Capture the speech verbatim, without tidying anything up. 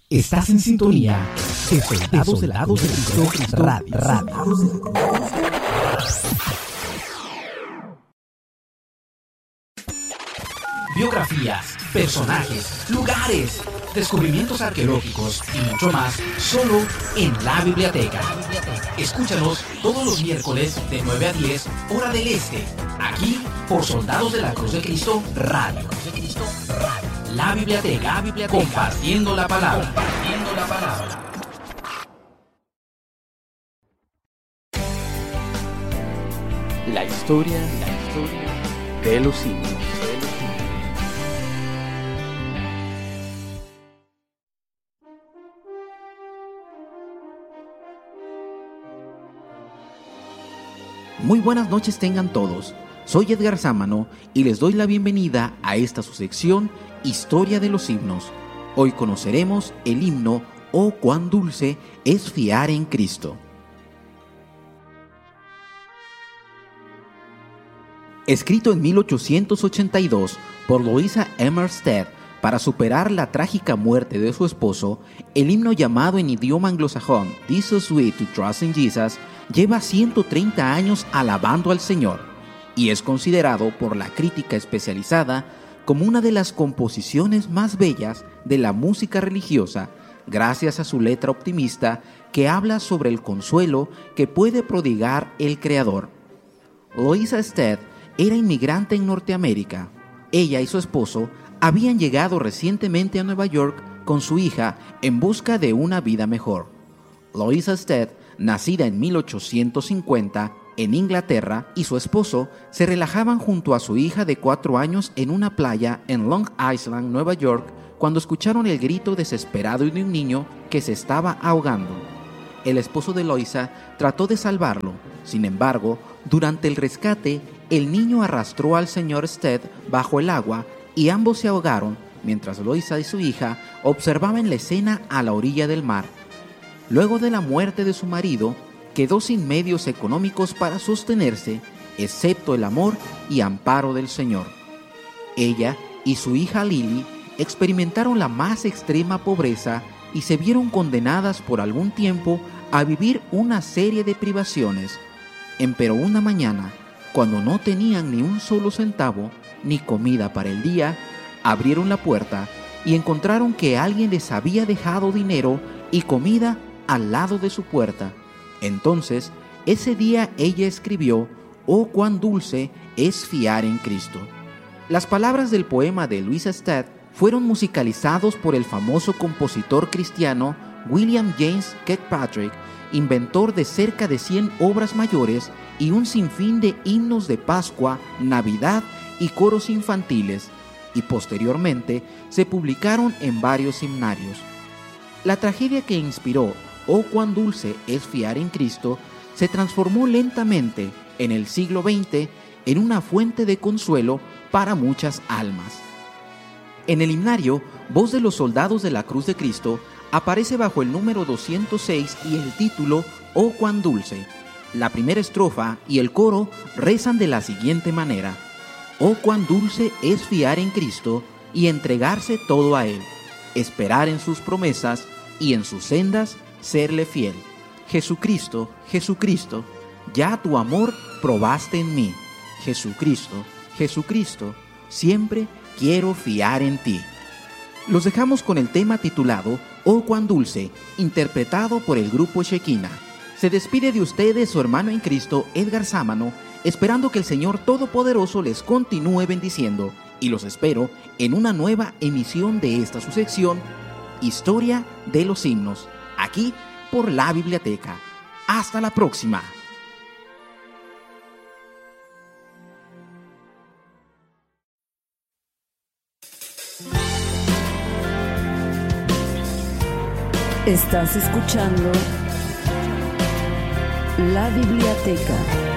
Estás en sintonía de Soldados de la Cruz de Cristo Radio. Radio. Biografías, personajes, lugares, descubrimientos arqueológicos y mucho más, solo en La Biblioteca. Escúchanos todos los miércoles de nueve a diez, hora del este, aquí por Soldados de la Cruz de Cristo Radio. La Biblioteca, La Biblioteca, compartiendo la palabra, compartiendo la palabra. La historia, la historia de los signos. Muy buenas noches tengan todos. Soy Edgar Sámano y les doy la bienvenida a esta su sección Historia de los Himnos. Hoy conoceremos el himno Oh, cuán dulce es fiar en Cristo. Escrito en mil ochocientos ochenta y dos por Louisa Emer Stead para superar la trágica muerte de su esposo, el himno llamado en idioma anglosajón "This is sweet to trust in Jesus" lleva ciento treinta años alabando al Señor y es considerado por la crítica especializada como una de las composiciones más bellas de la música religiosa, gracias a su letra optimista que habla sobre el consuelo que puede prodigar el Creador. Louisa Stead era inmigrante en Norteamérica. Ella y su esposo habían llegado recientemente a Nueva York con su hija en busca de una vida mejor. Louisa Stead, nacida en mil ochocientos cincuenta en Inglaterra, y su esposo se relajaban junto a su hija de cuatro años en una playa en Long Island, Nueva York, cuando escucharon el grito desesperado de un niño que se estaba ahogando. El esposo de Louisa trató de salvarlo. Sin embargo, durante el rescate, el niño arrastró al señor Stead bajo el agua y ambos se ahogaron mientras Louisa y su hija observaban la escena a la orilla del mar. Luego de la muerte de su marido, quedó sin medios económicos para sostenerse, excepto el amor y amparo del Señor. Ella y su hija Lily experimentaron la más extrema pobreza y se vieron condenadas por algún tiempo a vivir una serie de privaciones. Empero una mañana, cuando no tenían ni un solo centavo ni comida para el día, abrieron la puerta y encontraron que alguien les había dejado dinero y comida al lado de su puerta. Entonces, ese día ella escribió: Oh, cuán dulce es fiar en Cristo. Las palabras del poema de Louisa Stead fueron musicalizados por el famoso compositor cristiano William James Kirkpatrick, inventor de cerca de cien obras mayores y un sinfín de himnos de Pascua, Navidad y coros infantiles, y posteriormente se publicaron en varios himnarios. La tragedia que inspiró Oh, cuán dulce es fiar en Cristo se transformó lentamente en el siglo veinte en una fuente de consuelo para muchas almas. En el himnario Voz de los Soldados de la Cruz de Cristo aparece bajo el número doscientos seis y el título Oh, cuán dulce. La primera estrofa y el coro rezan de la siguiente manera: Oh, cuán dulce es fiar en Cristo y entregarse todo a Él, esperar en sus promesas y en sus sendas serle fiel. Jesucristo, Jesucristo, ya tu amor probaste en mí. Jesucristo, Jesucristo, siempre quiero fiar en ti. Los dejamos con el tema titulado Oh, cuán dulce, interpretado por el grupo Shekinah. Se despide de ustedes su hermano en Cristo, Edgar Sámano, esperando que el Señor Todopoderoso les continúe bendiciendo, y los espero en una nueva emisión de esta su sección, Historia de los Himnos, aquí por La Biblioteca. Hasta la próxima. Estás escuchando La Biblioteca.